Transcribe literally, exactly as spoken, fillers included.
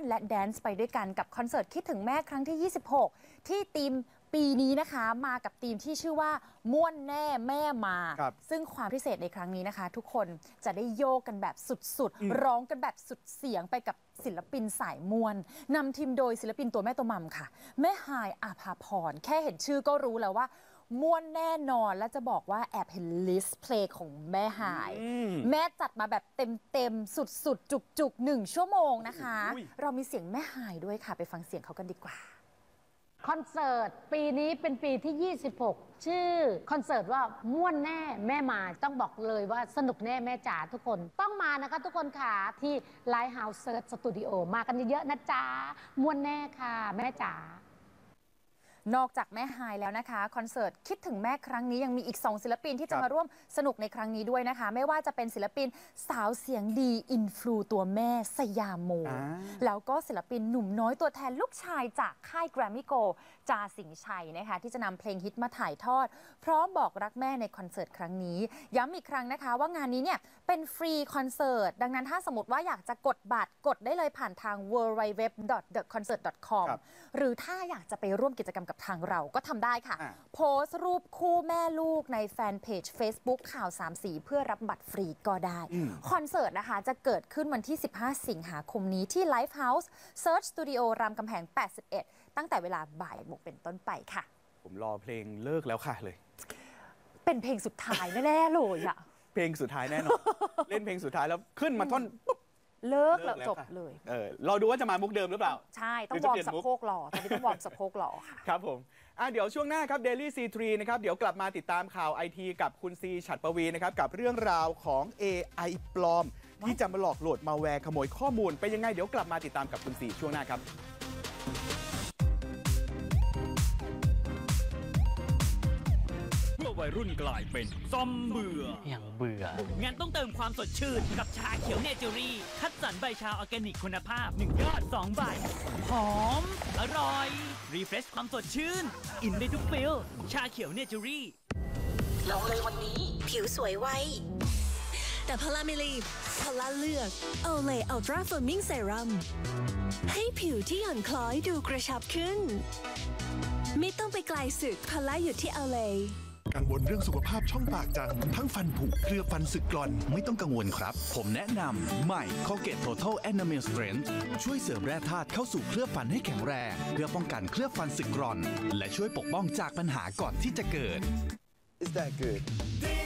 วนและแดนซ์ไปด้วยกันกับคอนเสิร์ตคิดถึงแม่ครั้งที่ ยี่สิบหก ที่ธีมปีนี้นะคะมากับธีมที่ชื่อว่าม่วนแน่แม่มาซึ่งความพิเศษในครั้งนี้นะคะทุกคนจะได้โยกกันแบบสุดๆร้องกันแบบสุดเสียงไปกับศิลปินสายม่วนนำทีมโดยศิลปินตัวแม่ตัวมัมค่ะแม่ฮายอาภาพรแค่เห็นชื่อก็รู้แล้วว่าม่วนแน่นอนและจะบอกว่าแอบเห็นลิสต์เพลงของแม่ฮายแม่จัดมาแบบเต็มๆสุดๆจุกๆหนึ่งชั่วโมงนะคะเรามีเสียงแม่ฮายด้วยค่ะไปฟังเสียงเขากันดีกว่าคอนเสิร์ตปีนี้เป็นปีที่ ยี่สิบหก ชื่อคอนเสิร์ตว่าม่วนแน่แม่มาต้องบอกเลยว่าสนุกแน่แม่จ๋าทุกคนต้องมานะคะทุกคนค่ะที่ Lighthouse Search Studio มากันเยอะๆนะจ๊ะม่วนแน่ค่ะแม่จ๋านอกจากแม่ฮายแล้วนะคะคอนเสิร์ตคิดถึงแม่ครั้งนี้ยังมีอีกสองศิลปินที่จะมาร่วมสนุกในครั้งนี้ด้วยนะคะไม่ว่าจะเป็นศิลปินสาวเสียงดีอินฟลูตัวแม่สยามโมแล้วก็ศิลปินหนุ่มน้อยตัวแทนลูกชายจากค่ายแกรมมี่โกลด์จาสิงห์ชัยนะคะที่จะนำเพลงฮิตมาถ่ายทอดพร้อมบอกรักแม่ในคอนเสิร์ตครั้งนี้ย้ำอีกครั้งนะคะว่างานนี้เนี่ยเป็นฟรีคอนเสิร์ตดังนั้นถ้าสมมติว่าอยากจะกดบัตรกดได้เลยผ่านทาง ดับเบิลยู ดับเบิลยู ดับเบิลยู ดอท เดอะ คอนเสิร์ต ดอท คอม หรือถ้าอยากจะไปร่วมกิจกรรมกับทางเราก็ทำได้ค่ะโพสต์รูปคู่แม่ลูกในแฟนเพจ Facebook ข่าวสามสีเพื่อรับบัตรฟรีก็ได้คอนเสิร์ตนะคะจะเกิดขึ้นวันที่สิบห้าสิงหาคมนี้ที่ Lighthouse Search Studio รามคำแหงแปดสิบเอ็ดตั้งแต่เวลาบ่ายโมงเป็นต้นไปค่ะผมรอเพลงเลิกแล้วค่ะเลยเป็นเพลงสุดท้ายแน่ๆเลยอะเพลงสุดท้ายแน่นอนเล่นเพลงสุดท้ายแล้วขึ้นมาท่อนปุ๊บเลิกแล้วจบเลยเออเราดูว่าจะมามุกเดิมหรือเปล่าใช่ต้องวอร์มสะโพกหล่อตอนนี้ต้องวอร์มสะโพกหล่อค่ะครับผมอ่ะเดี๋ยวช่วงหน้าครับ Daily ซี ทรี นะครับเดี๋ยวกลับมาติดตามข่าว ไอ ที กับคุณซีฉัตรปวีนะครับกับเรื่องราวของ เอ ไอ ปลอมที่จะมาหลอกโหลดมาแวร์ขโมยข้อมูลเป็นยังไงเดี๋ยวกลับมาติดตามกับคุณซีช่วงหน้าครับเมื่อวัยรุ่นกลายเป็นซอมเบื่ออย่างเบื่องั้นต้องเติมความสดชื่นกับชาเขียวเนเจอรี่คัดสรรใบชาออร์แกนิกคุณภาพหนึ่งยอดสองใบหอมอร่อยรีเฟรชความสดชื่นอินได้ทุกฟิลชาเขียวเนเจอรี่ลองเลยวันนี้ผิวสวยไวแต่พลาไม่รีบพลาเลือกโอเลอัลตร้าเฟิร์มมิ่งเซรั่มให้ผิวที่หย่อนคล้อยดูกระชับขึ้นไม่ต้องไปไกลสุดพลาอยู่ที่โอเลกังวลเรื่องสุขภาพช่องปากจังทั้งฟันผุเคลือบฟันสึกกร่อนไม่ต้องกังวลครับผมแนะนำใหม่ Colgate Total Enamel Strength ช่วยเสริมแร่ธาตุเข้าสู่เคลือบฟันให้แข็งแรงเพื่อป้องกันเคลือบฟันสึกกร่อนและช่วยปกป้องจากปัญหาก่อนที่จะเกิด Is that good